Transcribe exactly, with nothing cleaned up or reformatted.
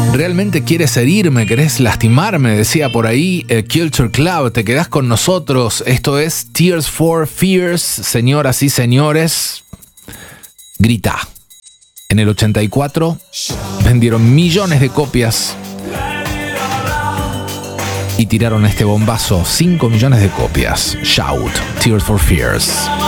¿Realmente quieres herirme? ¿Querés lastimarme? Decía por ahí eh, Culture Club. ¿Te quedás con nosotros? Esto es Tears for Fears, señoras y señores. Grita. En el ochenta y cuatro vendieron millones de copias y tiraron este bombazo. cinco millones de copias. Shout, Tears for Fears.